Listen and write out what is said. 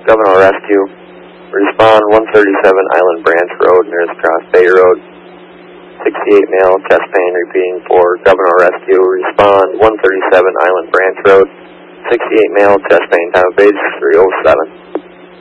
Governor Rescue. Respond 137 Island Branch Road, nearest cross Bay Road. 68 male, chest pain, repeating for Governor Rescue. Respond 137 Island Branch Road. 68 male, chest pain, time of page 307.